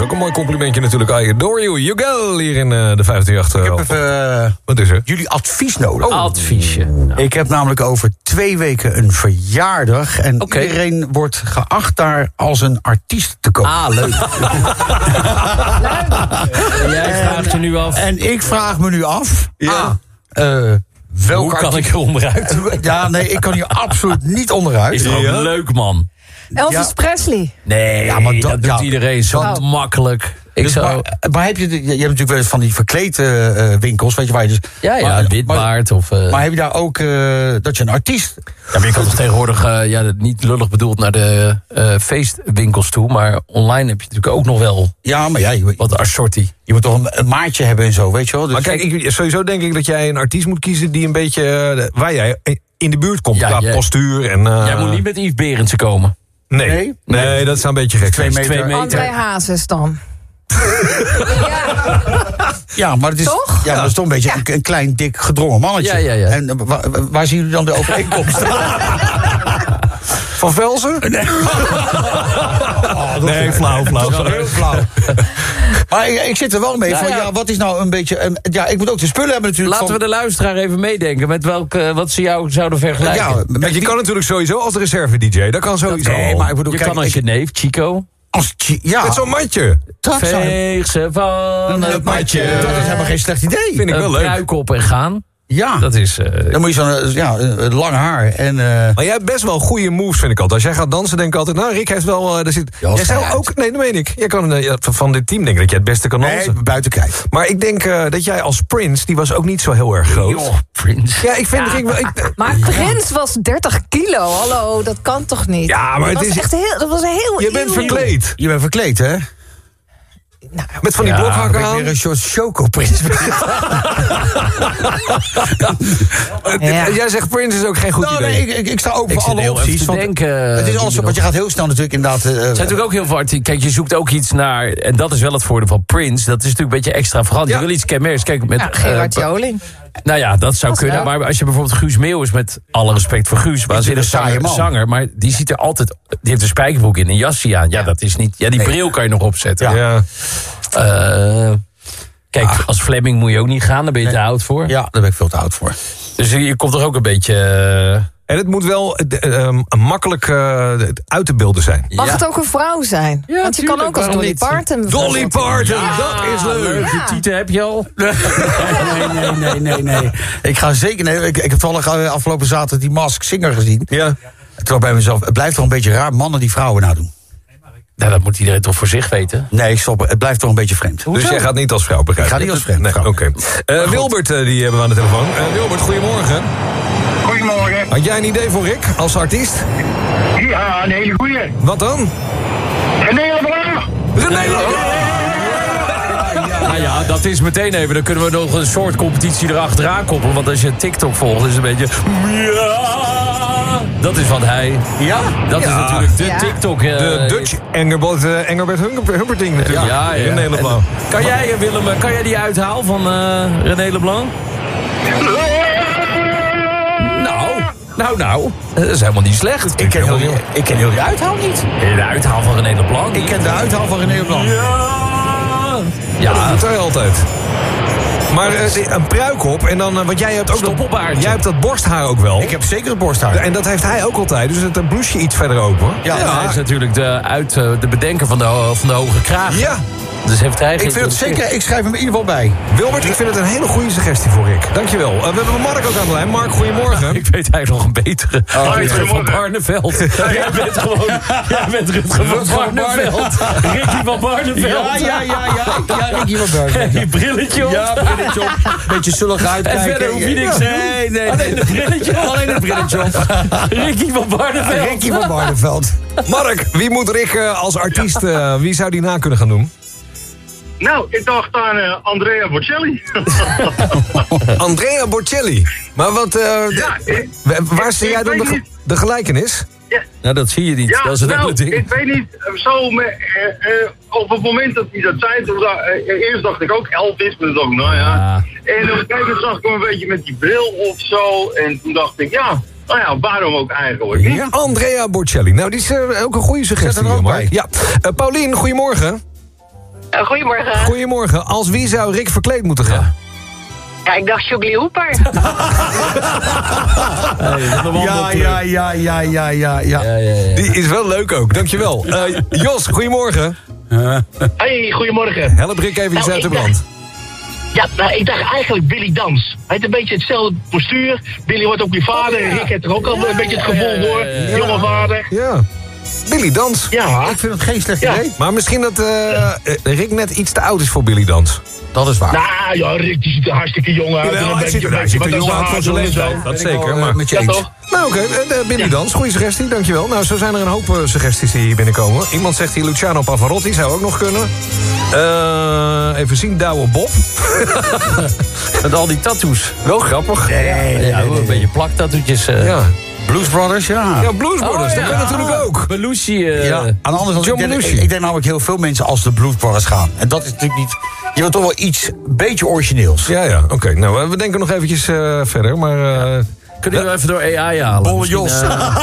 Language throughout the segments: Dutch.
ook een mooi complimentje natuurlijk. I adore you. You go hier in de 538. Ik heb even Wat is er? jullie advies nodig. Adviesje. Nou. Ik heb namelijk over 2 weken een verjaardag. En iedereen wordt geacht daar als een artiest te komen. Ah, leuk. En jij vraagt je nu af. En ik vraag me nu af. Ja. Hoe kan ik er onderuit? Ja, nee, ik kan hier absoluut niet onderuit. Is toch ook leuk, man? Elvis Presley. Nee, Ja, maar dat doet iedereen zo makkelijk. Dus maar heb je hebt natuurlijk wel eens van die verkleedwinkels, weet je waar je dus... Ja, witbaard of... Maar heb je daar ook dat je een artiest... Ja, maar je kan toch tegenwoordig, niet lullig bedoeld naar de feestwinkels toe, maar online heb je natuurlijk ook nog wel Ja, maar ja, wat assortie. je moet toch een maatje hebben en zo, weet je wel. Dus Maar kijk, sowieso denk ik dat jij een artiest moet kiezen die een beetje... waar jij in de buurt komt, qua postuur en... Jij moet niet met Yves Berendsen komen. Nee, dat zou een beetje gek zijn. 2 meter. André Hazes dan. Ja, maar het is, toch? ja, maar dat is toch een beetje een klein, dik, gedrongen mannetje. Ja. En waar zien jullie dan de overeenkomsten? Van Velzen? Nee, flauw. Heel flauw. Maar ik zit er wel mee van, wat is nou een beetje... ik moet ook de spullen hebben natuurlijk. Laten we de luisteraar even meedenken met wat ze jou zouden vergelijken. Je kan natuurlijk sowieso als reserve-dj. Dat kan sowieso. Nee, maar ik bedoel, je kijk, kan als je neef, Chico. Ja, Met zo'n matje. Veeg ze van het matje. Dat is helemaal geen slecht idee. Vind ik wel leuk. Pruik op en gaan. Ja, Dat is... dan moet je zo'n lang haar en... Maar jij hebt best wel goede moves, vind ik altijd. Als jij gaat dansen, denk ik altijd... Nou, Rick heeft wel... jij zou ook... Nee, dat meen ik. Jij kan, van dit team denk ik dat jij het beste kan dansen. Nee, buiten kijf. Maar ik denk dat jij als Prince... Die was ook niet zo heel erg groot. Joh, Prince. Ja, ik vind... Maar Prins was 30 kilo. Hallo, dat kan toch niet? Ja, maar dat het is... was echt heel... Dat was heel... Je bent verkleed. Je bent verkleed, hè? Met van die blokhakken Ik aan. weer een soort chocoprins. Jij zegt Prince is ook geen goed idee. Nee, ik sta open Ik voor zit alle heel opties. even te denken. Het is alles, want je gaat heel snel natuurlijk inderdaad... Er zijn natuurlijk ook heel veel artiesten. Kijk, je zoekt ook iets naar... En dat is wel het voordeel van Prince. Dat is natuurlijk een beetje extravagant. Ja. Je wil iets kenmerks. Kijk, met Gerard Joling. nou ja, dat zou Dat kunnen. wel. Maar als je bijvoorbeeld Guus Meeuwis... met alle respect voor Guus... waanzinnig een saaie man. zanger... maar die ziet er altijd... Die heeft een spijkerbroek in, een jasje aan. Ja, dat is niet... Ja, die bril kan je nog opzetten. Ja. Kijk, als Fleming moet je ook niet gaan. Daar ben je te oud voor. Ja, daar ben ik veel te oud voor. Dus je komt er ook een beetje... En het moet wel makkelijk uit te beelden zijn. Mag het ook een vrouw zijn? Ja, Want je kan tuurlijk, ook als waarom Dolly niet? Parton. Dolly Parton, dat is leuk. Je tieten heb je al. Nee. Ik ga zeker... Nee, ik heb toevallig afgelopen zaterdag die Mask Singer gezien. Ja. Terwijl bij mezelf... Het blijft toch een beetje raar, mannen die vrouwen nadoen. Nou, dat moet iedereen toch voor zich weten. Nee, stop. Het blijft toch een beetje vreemd. Dus jij gaat niet als vrouw, begrijp Ik ga niet als vrouw. Nee, oké. Wilbert, die hebben we aan de telefoon. Wilbert, goedemorgen. Goedemorgen. Had jij een idee voor Rick, als artiest? Ja, een hele goeie. Wat dan? René Leblanc. René Nou ja, dat is meteen even. Dan kunnen we nog een soort competitie erachteraan koppelen. Want als je TikTok volgt, is het een beetje... Ja, dat is wat hij... Ja? Dat is natuurlijk de TikTok... De Dutch Engelbert Humperdinck natuurlijk. Ja. René Leblanc. Kan jij, Willem, kan jij die uithalen van René Leblanc? Nou, dat is helemaal niet slecht. Ik ken heel die uithaal niet. Ken je de uithaal van René Leblanc? Ik ken de uithaal van René Leblanc. Ja, dat doet hij altijd. Maar een pruik op en dan... Want jij hebt ook Stoppelbaardje. Jij hebt dat borsthaar ook wel. Ik heb zeker het borsthaar. En dat heeft hij ook altijd. Dus het blouseje iets verder open. Ja, Hij is natuurlijk de bedenker van de hoge kraag. Ja. Dus heeft hij ik vind het zeker... Ik schrijf hem in ieder geval bij. Wilbert, ik vind het een hele goede suggestie voor Rick. Dankjewel. We hebben Mark ook aan de lijn. Mark, goedemorgen. Ik weet eigenlijk nog een betere. Rutger van goedemorgen. Barneveld. Jij bent gewoon... Jij bent Rutger van Barneveld. Ricky van Barneveld. Ja, Ricky van Barneveld. Die brilletje op. Ja, brilletje op. Beetje zullig uitkijken. En verder hoef je niks. Nee. Alleen een brilletje op. Alleen een brilletje op. Ricky van Barneveld. Ricky van Barneveld. Mark, wie moet Rick als artiest... wie zou die na kunnen gaan doen? Nou, ik dacht aan Andrea Bocelli. Andrea Bocelli. Maar wat... waar zie jij dan de gelijkenis? Ja. Nou, dat zie je niet. Ja, Dat is het hele nou, ding. ik weet niet, op het moment dat hij dat zei, toen eerst dacht ik ook Elvis, maar toen dacht ik, nou ja. En op een gegeven moment zag ik hem een beetje met die bril of zo, en toen dacht ik, ja, nou ja, waarom ook eigenlijk niet? Ja. Andrea Bocelli. Nou, die is ook een goede suggestie, er ook Mark. bij. Ja. Paulien, goedemorgen. Goedemorgen. Goedemorgen. Als wie zou Rick verkleed moeten gaan? Ja, ik dacht Joggeli Hooper. Ja. Die is wel leuk ook, dankjewel. Jos, goedemorgen. Hey, goedemorgen. Help Rick even uit de brand. Ik dacht eigenlijk Billy Dans. Hij heeft een beetje hetzelfde postuur. Billy wordt ook weer vader. Rick heeft er ook al een beetje het gevoel voor. Jonge vader. Ja. Billy Dans. Ja. Ik vind het geen slecht idee. Maar misschien dat Rick net iets te oud is voor Billy Dans. Dat is waar. Nou ja, Rick die ziet er hartstikke jong uit. Hij ziet er jong uit voor zijn leeftijd. Dat zeker, maar met je eens. Nou oké, Billy Dans, goede suggestie, dankjewel. Nou, zo zijn er een hoop suggesties die hier binnenkomen. Iemand zegt hier Luciano Pavarotti, zou ook nog kunnen. Even zien, Douwe Bob. Met al die tattoos. Wel grappig. Een beetje plaktattoetjes. Ja. Blues Brothers, ja. Ja, Blues Brothers, dat kan natuurlijk ook. Belushi. Aan de andere kant, ik denk namelijk heel veel mensen als de Blues Brothers gaan. En dat is natuurlijk niet... Je wilt toch wel iets een beetje origineels. Ja, oké. Nou, we denken nog eventjes verder, maar... Kunnen we even door AI halen? Bolle Jos.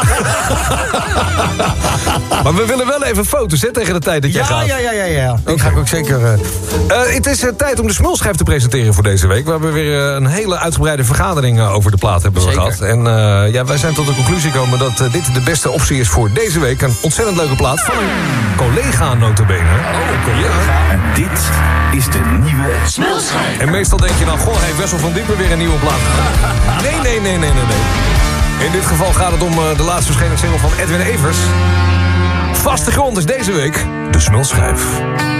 Maar we willen wel even foto's, hè, tegen de tijd dat jij gaat. Ja. Dat ga ik ook zeker... Het is tijd om de smulschijf te presenteren voor deze week. We hebben weer een hele uitgebreide vergadering over de plaat hebben we gehad. En wij zijn tot de conclusie gekomen dat dit de beste optie is voor deze week. Een ontzettend leuke plaat van een collega notabene. En dit is de nieuwe smulschijf. En meestal denk je dan, heeft Wessel van Diepen weer een nieuwe plaat. Nee. In dit geval gaat het om de laatst verschenen single van Edwin Evers. Vaste grond is deze week de smulschijf.